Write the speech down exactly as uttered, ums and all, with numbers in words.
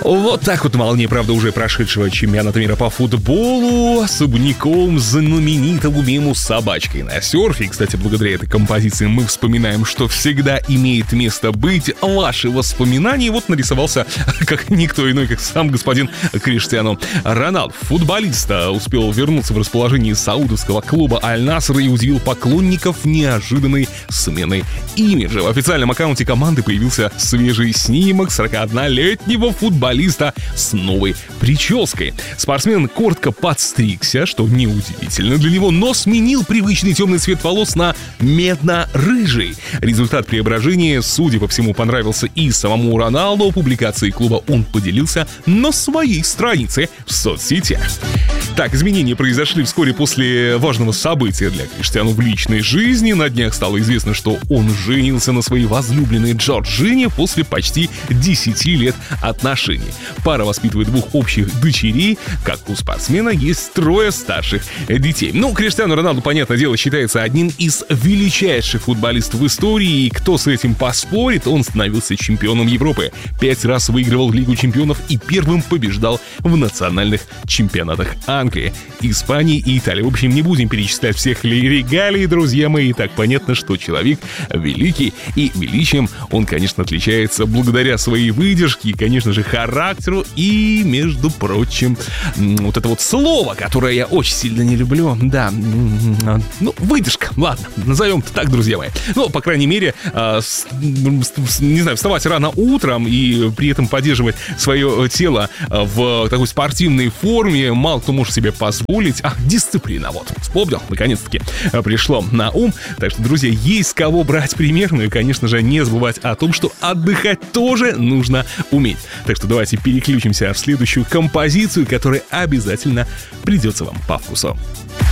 Вот так вот на волне, правда, уже прошедшего чемпионата мира по футболу особняком знаменитому мему с собачкой на серфе. И, кстати, благодаря этой композиции мы вспоминаем, что всегда имеет место быть ваши воспоминания. Вот нарисовался, как никто иной, как сам господин Криштиану Роналду. Футболист успел вернуться в расположение саудовского клуба Аль-Наср и удивил поклонников неожиданной сменой имиджа. В официальном аккаунте команды появился свежий снимок сорокаоднолетнего футболиста с новой прической. Спортсмен коротко подстригся, что неудивительно для него, но сменил привычный темный цвет волос на медно-рыжий. Результат преображения, судя по всему, понравился и самому Роналду. Публикацией клуба он поделился на своей странице в соцсетях. Так, изменения произошли вскоре после важного события для Криштиану в личной жизни. На днях стало известно, что он женился на своей возлюбленной Джорджине после почти десяти лет отношений. Пара воспитывает двух общих дочерей, как у спортсмена есть трое старших детей. Ну, Криштиану Роналду, понятное дело, считается одним из величайших футболистов в истории, и кто с этим поспорит, он становился чемпионом Европы, пять раз выигрывал Лигу чемпионов и первым побеждал в национальных чемпионатах Англии, Испании и Италии. В общем, не будем перечислять всех регалий, друзья мои, и так понятно, что человек великий, и величием он, конечно, отличается благодаря своей выдержке и, конечно же, характеру, и, между прочим, вот это вот слово, которое я очень сильно не люблю, да, ну, выдержка, ладно, назовем это так, друзья мои. Ну, по крайней мере, э, с, с, не знаю, вставать рано утром и при этом поддерживать свое тело в такой спортивной форме мало кто может себе позволить. А, дисциплина, вот, вспомнил, наконец-таки пришло на ум. Так что, друзья, есть с кого брать пример, ну и, конечно же, не забывать о том, что отдыхать тоже нужно уметь. Так что давайте переключимся в следующую композицию, которая обязательно придется вам по вкусу.